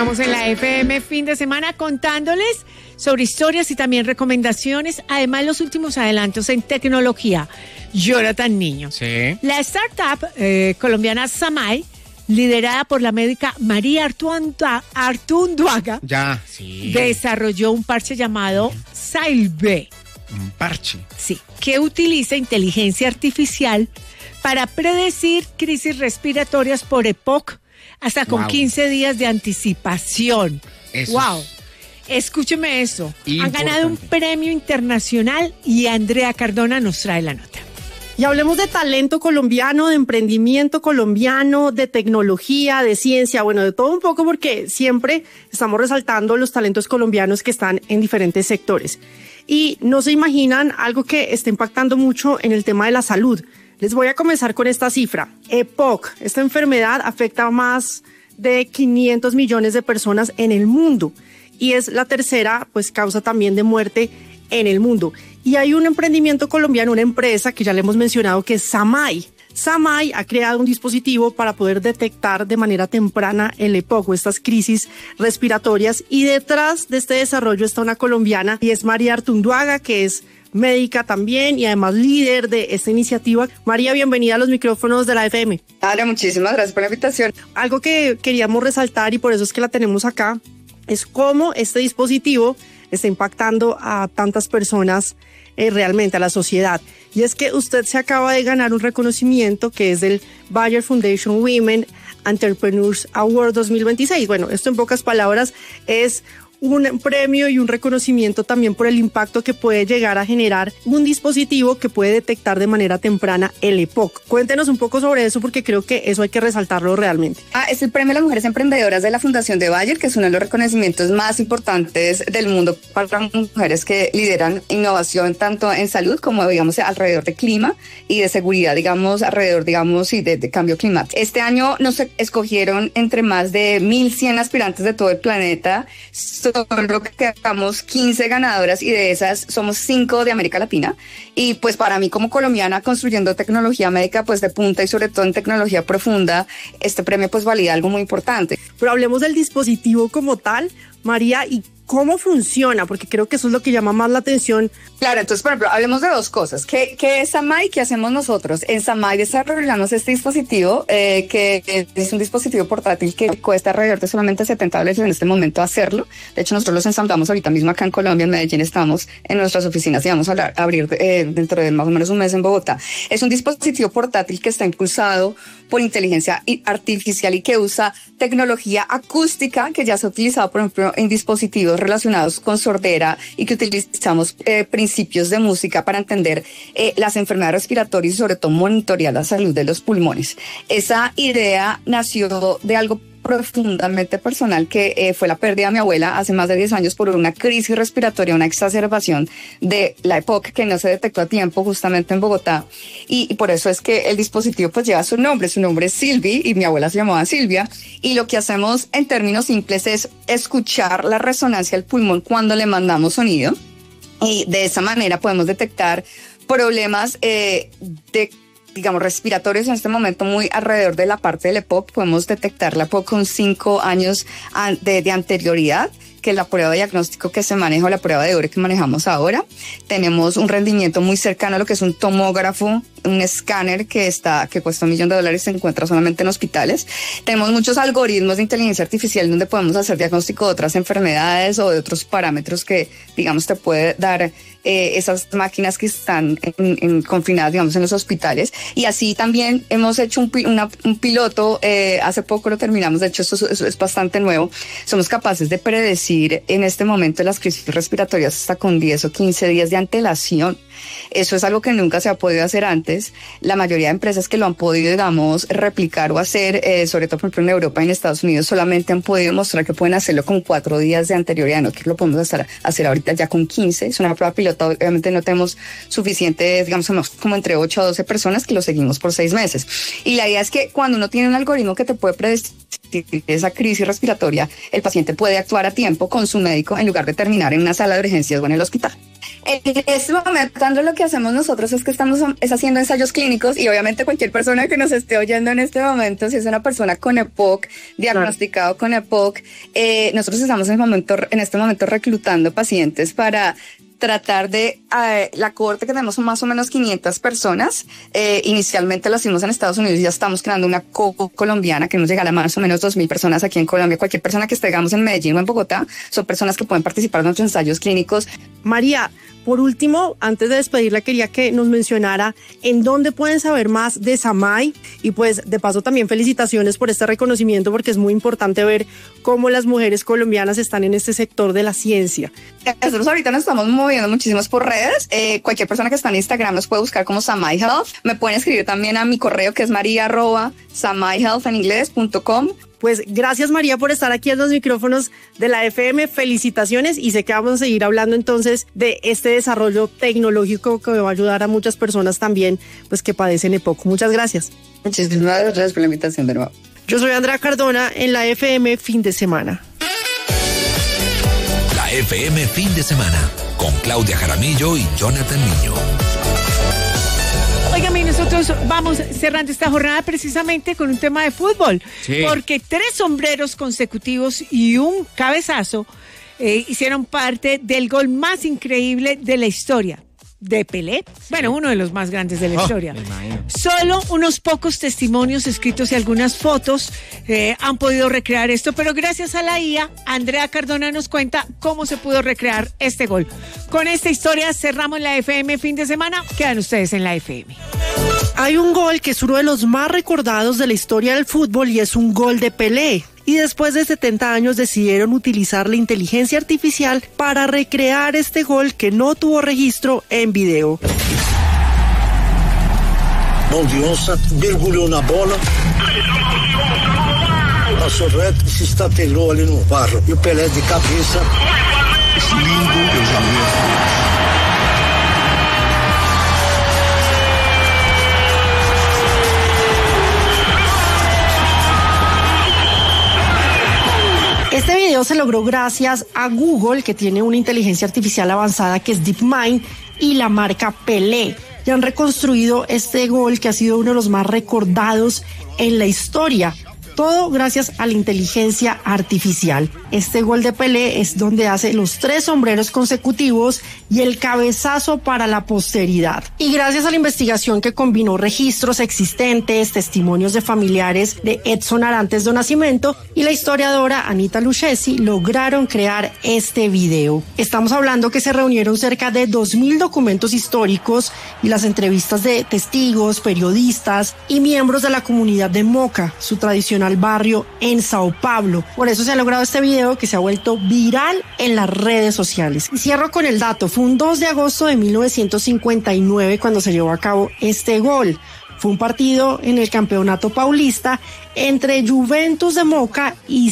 Estamos en la FM fin de semana contándoles sobre historias y también recomendaciones, además los últimos adelantos en tecnología. Jonathan Niño. Sí. La startup colombiana Samay, liderada por la médica María Artunduaga, desarrolló un parche llamado Salve. Un parche. Sí, que utiliza inteligencia artificial para predecir crisis respiratorias por EPOC, hasta con 15 días de anticipación. ¡Wow! Escúcheme eso. Han ganado un premio internacional y Andrea Cardona nos trae la nota. Y hablemos de talento colombiano, de emprendimiento colombiano, de tecnología, de ciencia, bueno, de todo un poco, porque siempre estamos resaltando los talentos colombianos que están en diferentes sectores. Y no se imaginan algo que está impactando mucho en el tema de la salud. Les voy a comenzar con esta cifra. EPOC, esta enfermedad afecta a más de 500 millones de personas en el mundo y es la tercera, pues, causa también de muerte en el mundo. Y hay un emprendimiento colombiano, una empresa que ya le hemos mencionado, que es Samay. Samay ha creado un dispositivo para poder detectar de manera temprana el EPOC o estas crisis respiratorias, y detrás de este desarrollo está una colombiana y es María Artunduaga, que es médica también y además líder de esta iniciativa. María, bienvenida a los micrófonos de la FM. Hola, muchísimas gracias por la invitación. Algo que queríamos resaltar, y por eso es que la tenemos acá, es cómo este dispositivo está impactando a tantas personas, realmente a la sociedad. Y es que usted se acaba de ganar un reconocimiento que es del Bayer Foundation Women Entrepreneurs Award 2026. Bueno, esto en pocas palabras es un premio y un reconocimiento también por el impacto que puede llegar a generar un dispositivo que puede detectar de manera temprana el EPOC. Cuéntenos un poco sobre eso, porque creo que eso hay que resaltarlo realmente. Es el premio a las mujeres emprendedoras de la Fundación de Bayer, que es uno de los reconocimientos más importantes del mundo para mujeres que lideran innovación tanto en salud como, digamos, alrededor de clima y de seguridad, digamos, alrededor, digamos, y de cambio climático. Este año nos escogieron entre más de 1,100 aspirantes de todo el planeta. Solo quedamos 15 ganadoras y de esas somos 5 de América Latina. Y pues para mí como colombiana construyendo tecnología médica pues de punta y sobre todo en tecnología profunda, este premio pues valida algo muy importante. Pero hablemos del dispositivo como tal, María, y cómo funciona, porque creo que eso es lo que llama más la atención. Claro, entonces, por ejemplo, hablemos de dos cosas. ¿Qué es Samay? ¿Qué hacemos nosotros? En Samay desarrollamos este dispositivo, que es un dispositivo portátil que cuesta alrededor de solamente $70 en este momento hacerlo. De hecho, nosotros los ensamblamos ahorita mismo acá en Colombia, en Medellín, estamos en nuestras oficinas y vamos a abrir dentro de más o menos un mes en Bogotá. Es un dispositivo portátil que está impulsado por inteligencia artificial y que usa tecnología acústica que ya se ha utilizado, por ejemplo, en dispositivos relacionados con sordera, y que utilizamos principios de música para entender las enfermedades respiratorias y sobre todo monitorear la salud de los pulmones. Esa idea nació de algo profundamente personal, que fue la pérdida de mi abuela hace más de 10 años por una crisis respiratoria, una exacerbación de la EPOC que no se detectó a tiempo justamente en Bogotá, y por eso es que el dispositivo pues lleva su nombre es Silvi y mi abuela se llamaba Silvia, y lo que hacemos en términos simples es escuchar la resonancia del pulmón cuando le mandamos sonido, y de esa manera podemos detectar problemas digamos, respiratorios en este momento muy alrededor de la parte del EPOC. Podemos detectar la EPOC con 5 años de anterioridad, que es la prueba de diagnóstico que se maneja, o la prueba de Ure que manejamos ahora. Tenemos un rendimiento muy cercano a lo que es un tomógrafo, un escáner que cuesta $1 millón, se encuentra solamente en hospitales. Tenemos muchos algoritmos de inteligencia artificial donde podemos hacer diagnóstico de otras enfermedades o de otros parámetros que, digamos, te puede dar esas máquinas que están confinadas, digamos, en los hospitales. Y así también hemos hecho un piloto, hace poco lo terminamos, de hecho eso es bastante nuevo. Somos capaces de predecir en este momento las crisis respiratorias hasta con 10 o 15 días de antelación. Eso es algo que nunca se ha podido hacer antes. La mayoría de empresas que lo han podido, digamos, replicar o hacer, sobre todo por ejemplo en Europa y en Estados Unidos, solamente han podido mostrar que pueden hacerlo con 4 días de anterioridad, no que lo podemos hacer ahorita ya con 15. Es una prueba piloto, obviamente no tenemos suficiente, digamos, como entre 8 a 12 personas que lo seguimos por 6 meses. Y la idea es que cuando uno tiene un algoritmo que te puede predecir esa crisis respiratoria, el paciente puede actuar a tiempo con su médico en lugar de terminar en una sala de urgencias o en el hospital. En este momento, lo que hacemos nosotros es que estamos haciendo ensayos clínicos, y obviamente cualquier persona que nos esté oyendo en este momento, si es una persona con EPOC, diagnosticado con EPOC, nosotros estamos en este momento reclutando pacientes para tratar de, la cohorte que tenemos son más o menos 500 personas. Inicialmente lo hicimos en Estados Unidos y ya estamos creando una colombiana que nos llegará a más o menos 2.000 personas aquí en Colombia. Cualquier persona que estemos en Medellín o en Bogotá son personas que pueden participar en nuestros ensayos clínicos. María, por último, antes de despedirla, quería que nos mencionara en dónde pueden saber más de Samay, y pues de paso también felicitaciones por este reconocimiento, porque es muy importante ver cómo las mujeres colombianas están en este sector de la ciencia. Nosotros ahorita nos estamos moviendo muchísimos por redes. Cualquier persona que está en Instagram nos puede buscar como Samay Health. Me pueden escribir también a mi correo, que es maria@samayhealth.com. Pues gracias, María, por estar aquí en los micrófonos de la FM. Felicitaciones, y sé que vamos a seguir hablando entonces de este desarrollo tecnológico que va a ayudar a muchas personas también, pues, que padecen EPOC. Muchas gracias. Muchísimas gracias por la invitación de nuevo. Yo soy Andrea Cardona en la FM Fin de Semana. La FM Fin de Semana con Claudia Jaramillo y Jonathan Niño. Óigame, nosotros vamos cerrando esta jornada precisamente con un tema de fútbol, porque 3 sombreros consecutivos y un cabezazo hicieron parte del gol más increíble de la historia de Pelé. Bueno, uno de los más grandes de la historia. Solo unos pocos testimonios escritos y algunas fotos han podido recrear esto, pero gracias a la IA, Andrea Cardona nos cuenta cómo se pudo recrear este gol. Con esta historia cerramos la FM Fin de Semana. Quedan ustedes en la FM. Hay un gol que es uno de los más recordados de la historia del fútbol, y es un gol de Pelé. Y después de 70 años decidieron utilizar la inteligencia artificial para recrear este gol que no tuvo registro en video. Mão de onça, mergulhou na bola, passou reto e se estatelou ali no barro. E o Pelé de cabeça. Lindo, eu já vi. Este video se logró gracias a Google, que tiene una inteligencia artificial avanzada que es DeepMind, y la marca Pelé. Y han reconstruido este gol que ha sido uno de los más recordados en la historia. Todo gracias a la inteligencia artificial. Este gol de Pelé es donde hace los 3 sombreros consecutivos y el cabezazo para la posteridad. Y gracias a la investigación que combinó registros existentes, testimonios de familiares de Edson Arantes do Nascimento y la historiadora Anita Lucchesi, lograron crear este video. Estamos hablando que se reunieron cerca de 2.000 documentos históricos y las entrevistas de testigos, periodistas y miembros de la comunidad de Moca, su tradicional barrio en Sao Paulo. Por eso se ha logrado este video, que se ha vuelto viral en las redes sociales. Y cierro con el dato: fue un 2 de agosto de 1959 cuando se llevó a cabo este gol. Fue un partido en el Campeonato Paulista entre Juventus de Moca y